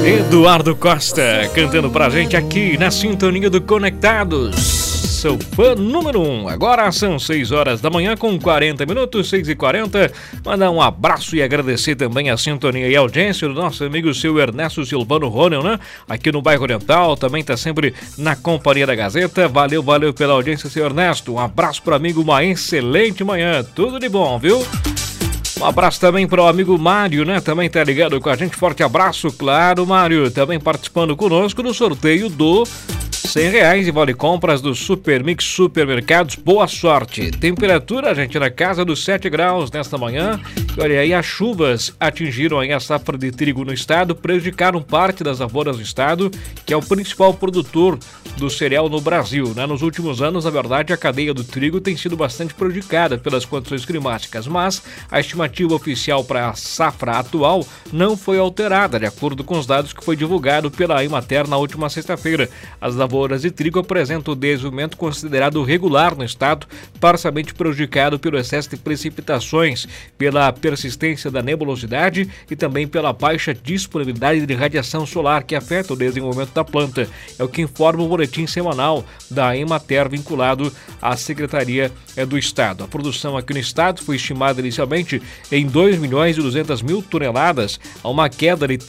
Eduardo Costa cantando pra gente aqui na sintonia do Conectados. Seu fã número 1. Agora são 6 horas da manhã com 40 minutos, 6h40. Mandar um abraço e agradecer também a sintonia e a audiência do nosso amigo seu Ernesto Silvano Ronel, né? Aqui no bairro Oriental, também tá sempre na companhia da Gazeta. Valeu pela audiência, seu Ernesto. Um abraço pro amigo, uma excelente manhã. Tudo de bom, viu? Um abraço também para o amigo Mário, né? Também tá ligado com a gente. Forte abraço, claro, Mário. Também participando conosco no sorteio do R$100 e vale compras do Super Mix Supermercados. Boa sorte. Temperatura, gente, na casa dos 7 graus nesta manhã. E olha aí, as chuvas atingiram aí a safra de trigo no estado, prejudicaram parte das lavouras do estado, que é o principal produtor do cereal no Brasil, né? Nos últimos anos, na verdade, a cadeia do trigo tem sido bastante prejudicada pelas condições climáticas, mas a estimativa oficial para a safra atual não foi alterada, de acordo com os dados que foi divulgado pela Emater na última sexta-feira. As lavouras de trigo apresentam o desenvolvimento considerado regular no estado, parcialmente prejudicado pelo excesso de precipitações, pela persistência da nebulosidade e também pela baixa disponibilidade de radiação solar que afeta o desenvolvimento da planta. É o que informa o boletim semanal da Emater vinculado à Secretaria do Estado. A produção aqui no estado foi estimada inicialmente em 2.200.000 toneladas, a uma queda de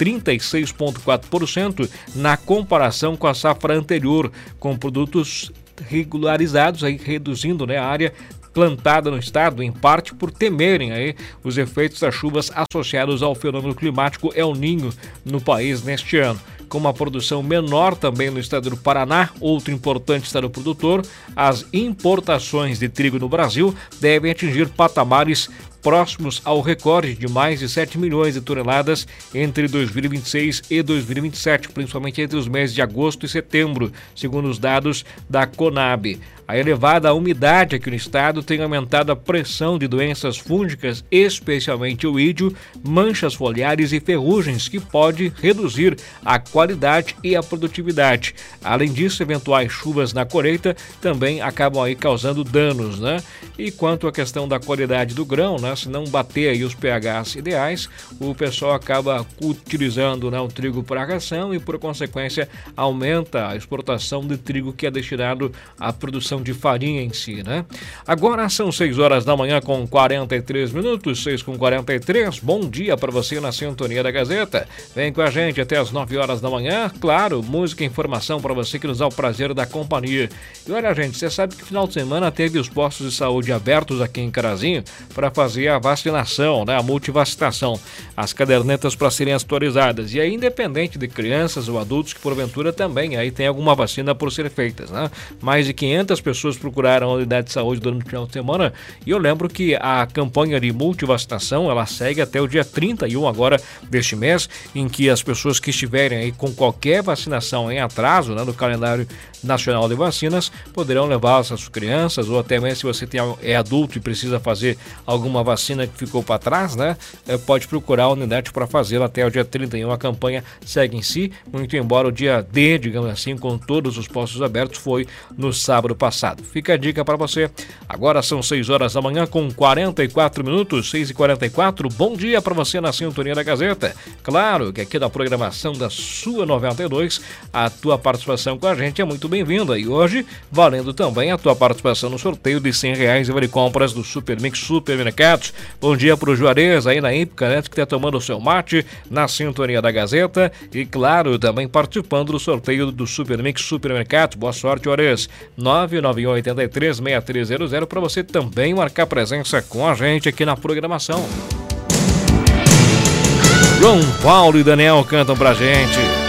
36,4% na comparação com a safra anterior, com produtos regularizados, aí reduzindo, né, a área plantada no estado, em parte por temerem aí os efeitos das chuvas associados ao fenômeno climático El Niño no país neste ano. Com uma produção menor também no estado do Paraná, outro importante estado produtor, as importações de trigo no Brasil devem atingir patamares próximos ao recorde de mais de 7 milhões de toneladas entre 2026 e 2027, principalmente entre os meses de agosto e setembro, segundo os dados da Conab. A elevada umidade aqui no estado tem aumentado a pressão de doenças fúngicas, especialmente o ídio, manchas foliares e ferrugens, que pode reduzir a qualidade e a produtividade. Além disso, eventuais chuvas na colheita também acabam aí causando danos, né? E quanto à questão da qualidade do grão, né? Se não bater aí os pHs ideais, o pessoal acaba utilizando, né, o trigo para ração e, por consequência, aumenta a exportação de trigo que é destinado à produção de farinha em si, né? Agora são 6 horas da manhã com 43 minutos, 6h43. Bom dia para você na sintonia da Gazeta. Vem com a gente até as 9 horas da manhã. Claro, música e informação para você que nos dá o prazer da companhia. E olha, gente, você sabe que final de semana teve os postos de saúde abertos aqui em Carazinho para fazer a vacinação, né? A multivacinação, as cadernetas para serem atualizadas. E aí, independente de crianças ou adultos que porventura também aí tem alguma vacina por ser feitas, né? Mais de 500 pessoas procuraram a unidade de saúde durante o final de semana e eu lembro que a campanha de multivacinação ela segue até o dia 31 agora deste mês, em que as pessoas que estiverem aí com qualquer vacinação em atraso, né, no calendário nacional de vacinas, poderão levar as suas crianças ou até mesmo se você é adulto e precisa fazer alguma vacina que ficou para trás, né, pode procurar a unidade para fazê-la até o dia 31. A campanha segue em si, muito embora o dia D, digamos assim, com todos os postos abertos, foi no sábado passado. Fica a dica para você. Agora são 6 horas da manhã com 44 minutos, 6h44. Bom dia para você na sintonia da Gazeta. Claro que aqui na programação da sua 92, a tua participação com a gente é muito bem-vinda. E hoje, valendo também a tua participação no sorteio de R$100 e vale compras do Super Mix Supermercados. Bom dia pro Juarez aí na Ípica, né, que está tomando o seu mate na sintonia da Gazeta. E claro, também participando do sorteio do Super Mix Supermercados. Boa sorte, Juarez. 991836300 para você também marcar presença com a gente aqui na programação. João Paulo e Daniel cantam pra gente.